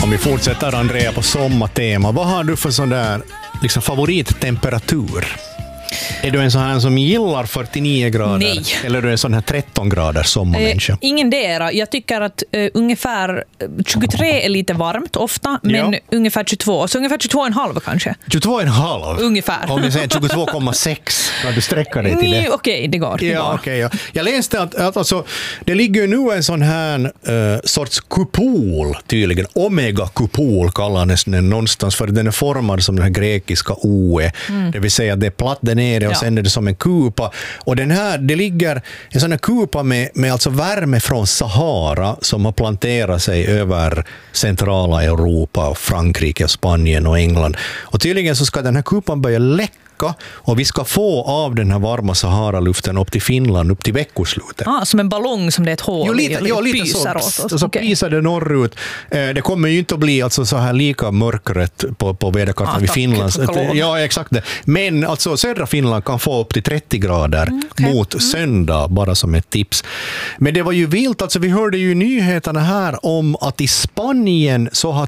Om vi fortsätter, Andrea, på sommartema. Vad har du för sån där liksom favorittemperatur? Är du en sån här som gillar 49 grader? Nej. Eller är du en sån här 13 grader sommarmänniska? Ingen dera. Jag tycker att ungefär 23 är lite varmt ofta, men ungefär 22. Så ungefär 22,5 kanske. 22,5? Ungefär. Om du säger 22,6 när du sträcker dig till det. Okej, det går. Ja. Jag läste att alltså, det ligger ju nu en sån här sorts kupol tydligen. Omega-kupol kallas den någonstans, för den är formad som den här grekiska OE. Det vill säga att det är platt där nere och sen är det som en kupa. Och den här, det ligger en sån här kupa med alltså värme från Sahara som har planterat sig över centrala Europa och Frankrike och Spanien och England. Och tydligen så ska den här kupan börja läcka och vi ska få av den här varma Sahara-luften upp till Finland, upp till veckoslutet. Som en ballong som det är ett hål i och lite pyser så, åt oss. Och så pyser det norrut. Det kommer ju inte att bli alltså så här lika mörkret på väderkartan vid Finland. Ja, exakt det. Men alltså södra Finland kan få upp till 30 grader mot söndag, bara som ett tips. Men det var ju vilt, alltså vi hörde ju nyheterna här om att i Spanien så har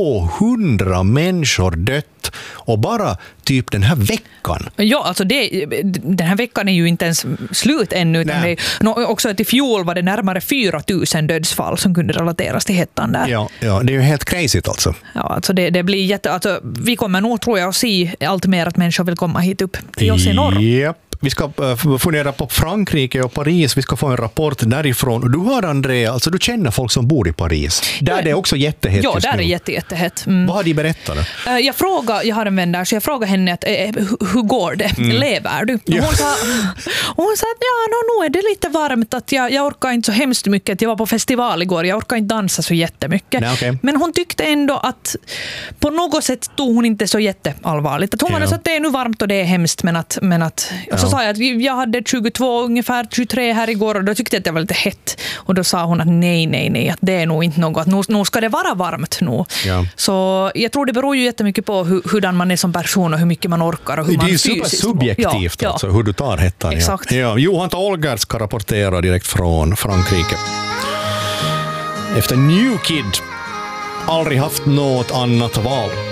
200 människor dött och bara typ den här veckan. Ja, alltså den här veckan är ju inte ens slut ännu. Utan också att i fjol var det närmare 4 000 dödsfall som kunde relateras till hettan där. Ja, det är ju helt crazy alltså. Ja, alltså det blir alltså, vi kommer nog, tror jag, att se allt mer att människor vill komma hit upp till oss i norr. Yep. Vi ska fundera på Frankrike och Paris. Vi ska få en rapport därifrån. Och du har, Andrea, alltså du känner folk som bor i Paris. Där det är också jättehett. Ja, där är jättehett. Vad har de berättat då? Jag har en vän där, så jag frågade henne att, hur går det? Lever du? Ja. Hon sa att nu är det lite varmt, att jag orkar inte så hemskt mycket. Jag var på festival igår, jag orkar inte dansa så jättemycket. Nej, okay. Men hon tyckte ändå att på något sätt tog hon inte så jätteallvarligt. Att hon var så att det är nu varmt och det är hemskt, men att så sa jag att jag hade 22, ungefär 23 här igår, och då tyckte jag att det var lite hett. Och då sa hon att nej, att det är nog inte något. Att nu ska det vara varmt nu. Ja. Så jag tror det beror ju jättemycket på hurdan man är som person och hur mycket man orkar och hur man fysiskt. Det är ju supersubjektivt alltså, hur du tar hettan. Exakt. Ja. Johan Tolgert ska rapportera direkt från Frankrike. Efter New Kid aldrig haft något annat val.